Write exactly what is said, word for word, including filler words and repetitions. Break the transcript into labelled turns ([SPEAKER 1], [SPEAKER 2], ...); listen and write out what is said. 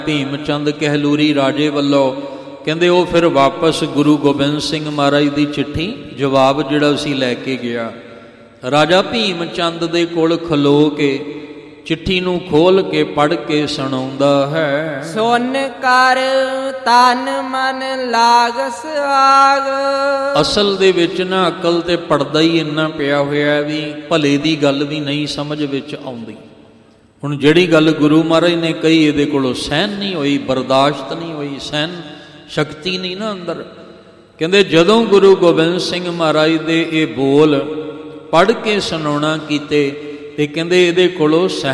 [SPEAKER 1] ਭੀਮ ਚੰਦ ਕਹਿਲੂਰੀ ਰਾਜੇ ਵੱਲੋਂ ਕਹਿੰਦੇ ਉਹ ਫਿਰ ਵਾਪਸ ਗੁਰੂ ਗੋਬਿੰਦ ਸਿੰਘ ਮਹਾਰਾਜ ਦੀ ਚਿੱਠੀ ਜਵਾਬ ਜਿਹੜਾ ਸੀ ਲੈ ਕੇ ਗਿਆ। ਰਾਜਾ ਭੀਮ ਚੰਦ ਦੇ ਕੋਲ ਖਲੋ ਕੇ ਚਿੱਠੀ ਨੂੰ ਖੋਲ ਕੇ ਪੜ੍ਹ ਕੇ ਸੁਣਾਉਂਦਾ ਹੈ।
[SPEAKER 2] ਸੁਨ ਕਰ ਤਨ ਮਨ ਲਾਗਸ ਆਗ।
[SPEAKER 1] ਅਸਲ ਦੇ ਵਿੱਚ ਨਾ ਅਕਲ ਤੇ ਪੜਦਾ ਹੀ ਇੰਨਾ ਪਿਆ ਹੋਇਆ ਵੀ ਭਲੇ ਦੀ ਗੱਲ ਵੀ ਨਹੀਂ ਸਮਝ ਵਿੱਚ ਆਉਂਦੀ। ਹੁਣ ਜਿਹੜੀ ਗੱਲ ਗੁਰੂ ਮਹਾਰਾਜ ਨੇ ਕਹੀ ਇਹਦੇ ਕੋਲੋਂ ਸਹਿਨ ਨਹੀਂ ਹੋਈ, ਬਰਦਾਸ਼ਤ ਨਹੀਂ ਹੋਈ, ਸਹਿਨ ਸ਼ਕਤੀ ਨਹੀਂ ਨਾ ਅੰਦਰ। ਕਹਿੰਦੇ ਜਦੋਂ ਗੁਰੂ ਗੋਬਿੰਦ ਸਿੰਘ ਮਹਾਰਾਜ ਦੇ ਇਹ ਬੋਲ ਪੜ੍ਹ ਕੇ ਸੁਣਾਉਣਾ ਕੀਤੇ ਤੇ ਕਹਿੰਦੇ ਇਹਦੇ ਕੋਲੋਂ